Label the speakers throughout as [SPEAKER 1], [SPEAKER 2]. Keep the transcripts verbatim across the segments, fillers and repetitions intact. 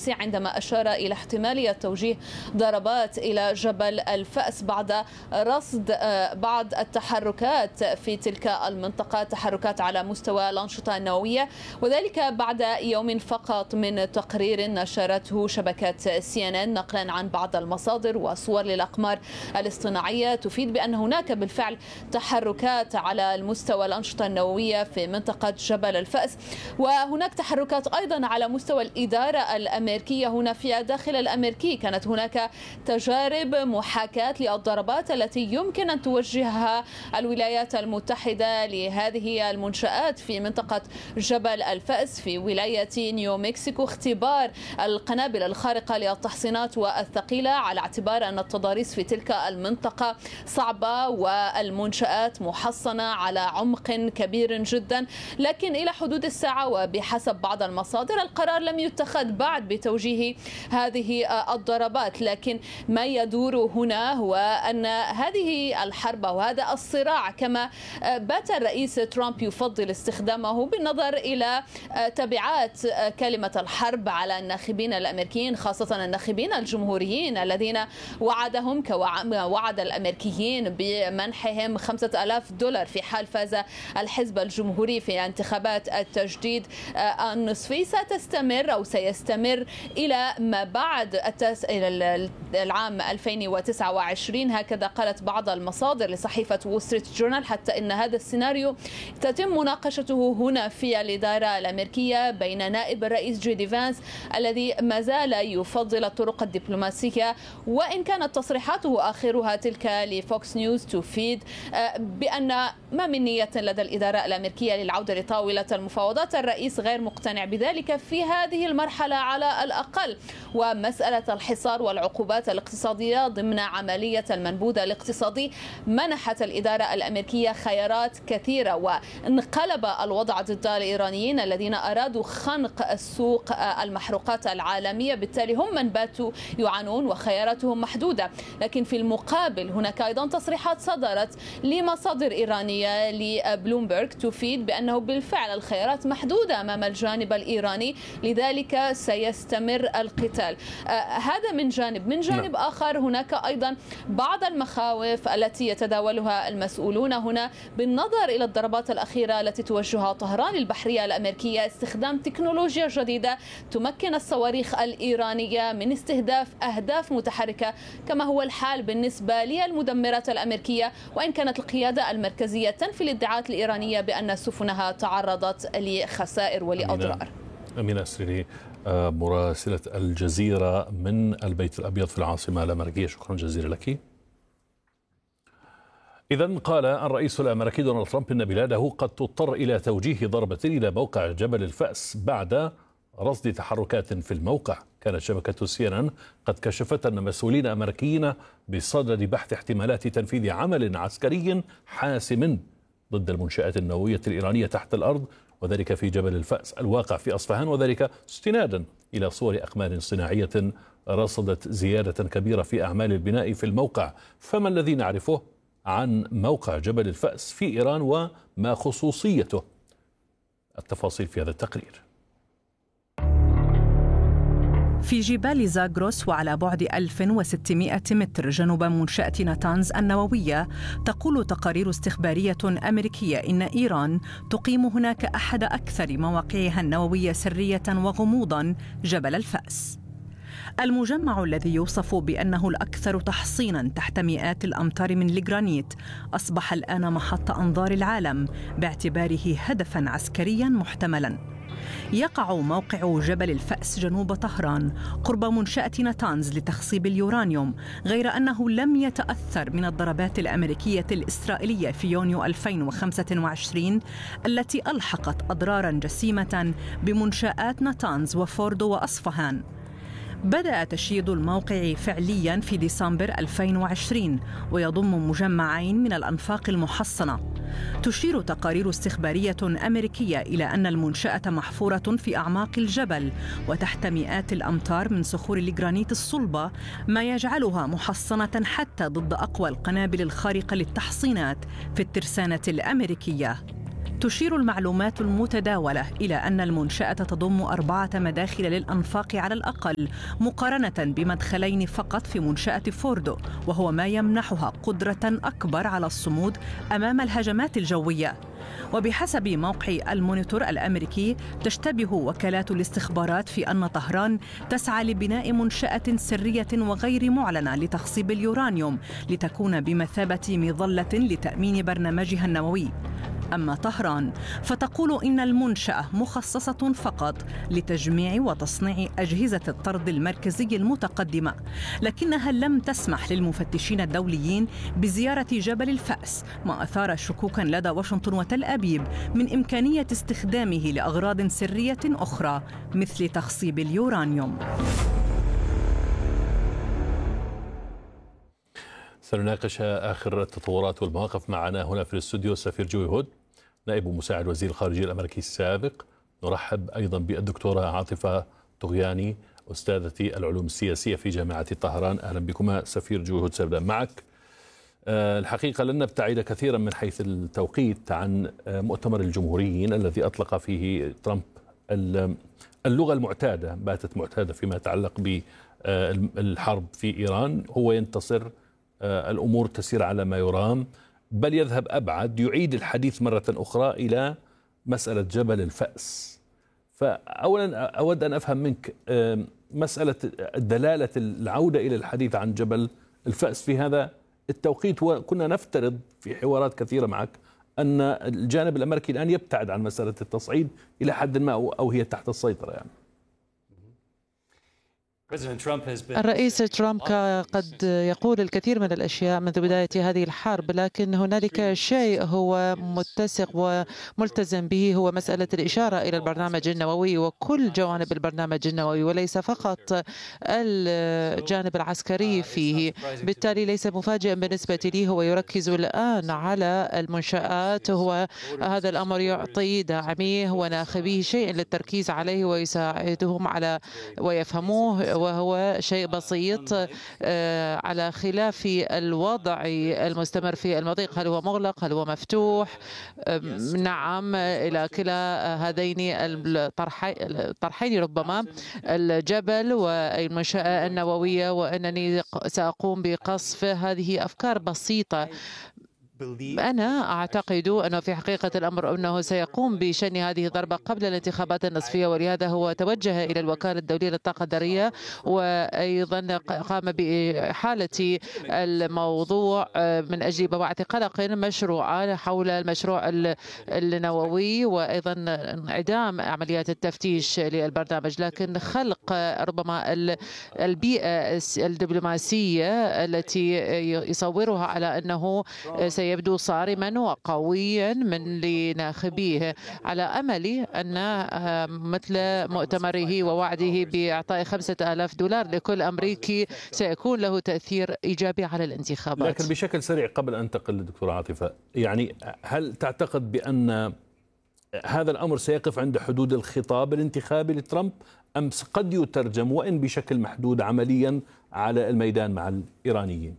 [SPEAKER 1] الرئيسي عندما أشار إلى احتمالية توجيه ضربات إلى جبل الفأس بعد رصد بعض التحركات في تلك المنطقة، تحركات على مستوى الأنشطة النووية، وذلك بعد يوم فقط من تقرير نشرته شبكة سي إن إن نقلا عن بعض المصادر وصور للأقمار الاصطناعية تفيد بأن هناك بالفعل تحركات على المستوى الأنشطة النووية في منطقة جبل الفأس. وهناك تحركات أيضا على مستوى الإدارة الأمريكية هنا في الداخل الأمريكي. كانت هناك تجارب محاكاة للضربات التي يمكن أن توجهها الولايات المتحدة لهذه المنشآت في منطقة جبل الفأس في ولاية نيو مكسيكو، اختبار القنابل الخارقة للتحصينات والثقيلة على اعتبار أن التضاريس في تلك المنطقة صعبة والمنشآت محصنة على عمق كبير جدا. لكن إلى حدود الساعة وبحسب بعض المصادر القرار لم يتخذ بعد بتوجيه هذه الضربات، لكن ما يدور هنا هو أن هذه الحرب وهذا الصراع كما بات الرئيس ترامب يفضل استخدامه بالنظر إلى تبعات كلمة الحرب على الناخبين الأمريكيين، خاصة الناخبين الجمهوريين الذين وعدهم كما وعد الأمريكيين بمنحهم خمسة آلاف دولار في حال فاز الحزب الجمهوري في انتخابات التجديد النصفي. ستستمر أو سيستمر إلى ما بعد التس... إلى العام ألفين وتسعة وعشرين، هكذا قالت بعض المصادر لصحيفة وول ستريت جورنال، حتى إن هذا السيناريو تتم مناقشته هنا في الإدارة الأمريكية بين نائب الرئيس جي دي فانس الذي ما زال يفضل الطرق الدبلوماسية، وإن كانت تصريحاته آخرها تلك لفوكس نيوز تفيد بأن ما من نية لدى الإدارة الأمريكية للعودة لطاولة المفاوضات. الرئيس غير مقتنع بذلك في هذه المرحلة على الأقل. ومسألة الحصار والعقوبات الاقتصادية ضمن عملية المنبوذ الاقتصادي منحت الإدارة الأمريكية خيارات كثيرة، وانقلب الوضع ضد الإيرانيين الذين أرادوا خنق السوق المحروقات العالمية، بالتالي هم من باتوا يعانون وخياراتهم محدودة. لكن في المقابل هناك أيضا تصريحات صدرت لمصادر إيرانية لبلومبرغ تفيد بأنه بالفعل الخيارات محدودة أمام الجانب الإيراني، لذلك سيستمر القتال. آه هذا من جانب. من جانب لا. آخر هناك أيضا بعض المخاوف التي يتداولها المسؤولون هنا بالنظر إلى الضربات الأخيرة التي توجهها طهران البحرية الأمريكية، استخدام تكنولوجيا جديدة تمكن الصواريخ الإيرانية من استهداف أهداف متحركة كما هو الحال بالنسبة للمدمرات الأمريكية، وإن كانت القيادة المركزية تنفي الادعاءات الإيرانية بأن سفنها تعرضت لخسائر ولأضرار.
[SPEAKER 2] أمينة السريري، مراسلة الجزيرة من البيت الأبيض في العاصمة الأمريكية، شكرا جزيلا لك. إذن قال الرئيس الأمريكي دونالد ترامب إن بلاده قد تضطر إلى توجيه ضربة إلى موقع جبل الفأس بعد رصد تحركات في الموقع. كانت شبكة سي إن إن قد كشفت أن مسؤولين أمريكيين بصدد بحث احتمالات تنفيذ عمل عسكري حاسم ضد المنشآت النووية الإيرانية تحت الأرض، وذلك في جبل الفأس الواقع في أصفهان، وذلك استنادا إلى صور أقمار صناعية رصدت زيادة كبيرة في أعمال البناء في الموقع. فما الذي نعرفه عن موقع جبل الفأس في إيران وما خصوصيته؟ التفاصيل في هذا التقرير.
[SPEAKER 3] في جبال زاغروس وعلى بعد ألف وستمائة متر جنوب منشأة ناتانز النووية، تقول تقارير استخبارية أمريكية إن إيران تقيم هناك أحد أكثر مواقعها النووية سرية وغموضاً، جبل الفأس. المجمع الذي يوصف بأنه الأكثر تحصيناً تحت مئات الأمتار من الجرانيت أصبح الآن محط أنظار العالم باعتباره هدفاً عسكرياً محتملاً. يقع موقع جبل الفأس جنوب طهران قرب منشأة ناتانز لتخصيب اليورانيوم، غير أنه لم يتأثر من الضربات الأمريكية الإسرائيلية في يونيو ألفين وخمسة وعشرين التي ألحقت أضراراً جسيمة بمنشآت ناتانز وفوردو وأصفهان. بدأ تشييد الموقع فعلياً في ديسمبر ألفين وعشرين ويضم مجمعين من الأنفاق المحصنة. تشير تقارير استخبارية أمريكية إلى أن المنشأة محفورة في أعماق الجبل وتحت مئات الأمتار من صخور الجرانيت الصلبة، ما يجعلها محصنة حتى ضد أقوى القنابل الخارقة للتحصينات في الترسانة الأمريكية. تشير المعلومات المتداولة إلى أن المنشأة تضم أربعة مداخل للأنفاق على الأقل، مقارنة بمدخلين فقط في منشأة فوردو، وهو ما يمنحها قدرة أكبر على الصمود أمام الهجمات الجوية. وبحسب موقع المونيتور الأمريكي، تشتبه وكالات الاستخبارات في أن طهران تسعى لبناء منشأة سرية وغير معلنة لتخصيب اليورانيوم لتكون بمثابة مظلة لتأمين برنامجها النووي. أما طهران فتقول إن المنشأة مخصصة فقط لتجميع وتصنيع أجهزة الطرد المركزي المتقدمة، لكنها لم تسمح للمفتشين الدوليين بزيارة جبل الفأس، ما أثار شكوكا لدى واشنطن وتل أبيب من إمكانية استخدامه لأغراض سرية أخرى مثل تخصيب اليورانيوم.
[SPEAKER 2] سنناقش آخر التطورات والمواقف. معنا هنا في الاستوديو السفير جوي هود، نائب مساعد وزير الخارجية الأمريكي السابق. نرحب أيضا بالدكتورة عاطفة طغياني، أستاذة العلوم السياسية في جامعة طهران. أهلا بكما سفير جوي هود. سأبدأ معك. الحقيقة لن نبتعد كثيرا من حيث التوقيت عن مؤتمر الجمهوريين الذي أطلق فيه ترامب اللغة المعتادة، باتت معتادة فيما يتعلق بالحرب في إيران. هو ينتصر، الأمور تسير على ما يرام، بل يذهب أبعد، يعيد الحديث مرة أخرى إلى مسألة جبل الفأس. فأولا أود أن أفهم منك مسألة دلالة العودة إلى الحديث عن جبل الفأس في هذا التوقيت، وكنا نفترض في حوارات كثيرة معك أن الجانب الأمريكي الآن يبتعد عن مسألة التصعيد إلى حد ما، أو هي تحت السيطرة يعني.
[SPEAKER 4] الرئيس ترامب قد يقول الكثير من الأشياء منذ بداية هذه الحرب، لكن هنالك شيء هو متسق وملتزم به، هو مسألة الإشارة إلى البرنامج النووي وكل جوانب البرنامج النووي وليس فقط الجانب العسكري فيه. بالتالي ليس مفاجئا بالنسبة لي، هو يركز الآن على المنشآت. هو هذا الأمر يعطي داعميه وناخبيه شيء للتركيز عليه ويساعدهم على ويفهموه، وهو شيء بسيط على خلاف الوضع المستمر في المضيق. هل هو مغلق؟ هل هو مفتوح؟ نعم، إلى كلا هذين الطرحين ربما، الجبل والمنشأة النووية، وأنني سأقوم بقصف. هذه أفكار بسيطة. أنا أعتقد أنه في حقيقة الأمر أنه سيقوم بشن هذه الضربة قبل الانتخابات النصفية، ولهذا هو توجه إلى الوكالة الدولية للطاقة الذرية، وأيضا قام بإحالة الموضوع من أجل بواعث قلق مشروعة حول المشروع النووي، وأيضا انعدام عمليات التفتيش للبرنامج، لكن خلق ربما البيئة الدبلوماسية التي يصورها على أنه سي يبدو صارما وقويا من لناخبيه، على أمل أن مثل مؤتمره ووعده بإعطاء خمسة آلاف دولار لكل أمريكي سيكون له تأثير إيجابي على الانتخابات.
[SPEAKER 2] لكن بشكل سريع قبل أن أنتقل للدكتورة عاطفة، يعني هل تعتقد بأن هذا الأمر سيقف عند حدود الخطاب الانتخابي لترامب، أم قد يترجم وإن بشكل محدود عمليا على الميدان مع الإيرانيين؟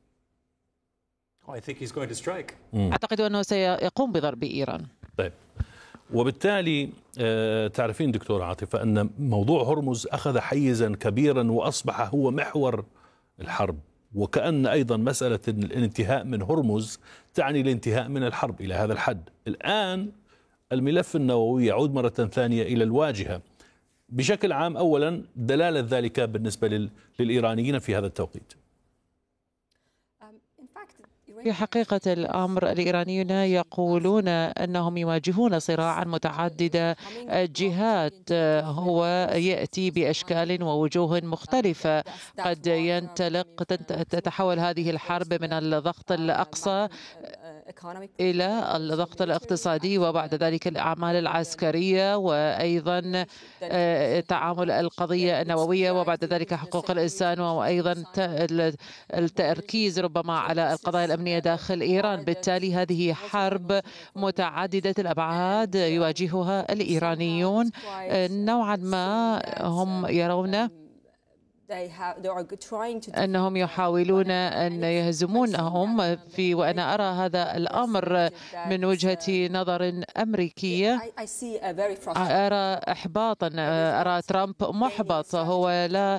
[SPEAKER 4] أعتقد أنه سيقوم بضرب إيران.
[SPEAKER 2] طيب، وبالتالي تعرفين دكتورة عاطفة أن موضوع هرمز أخذ حيزا كبيرا وأصبح هو محور الحرب، وكأن أيضا مسألة الانتهاء من هرمز تعني الانتهاء من الحرب إلى هذا الحد. الآن الملف النووي يعود مرة ثانية إلى الواجهة. بشكل عام، أولا دلالة ذلك بالنسبة للإيرانيين في هذا التوقيت.
[SPEAKER 4] في حقيقة الأمر الإيرانيون يقولون أنهم يواجهون صراعا متعدد الجهات، هو يأتي بأشكال ووجوه مختلفة. قد ينطلق تتحول هذه الحرب من الضغط الأقصى إلى الضغط الاقتصادي، وبعد ذلك الأعمال العسكرية، وأيضا تعامل القضية النووية، وبعد ذلك حقوق الإنسان، وأيضا التركيز ربما على القضايا الأمنية داخل إيران. بالتالي هذه حرب متعددة الأبعاد يواجهها الإيرانيون. نوعا ما هم يرون أنهم يحاولون أن يهزمونهم في، وأنا أرى هذا الأمر من وجهة نظر أمريكية، أرى إحباطا، أرى ترامب محبط، هو لا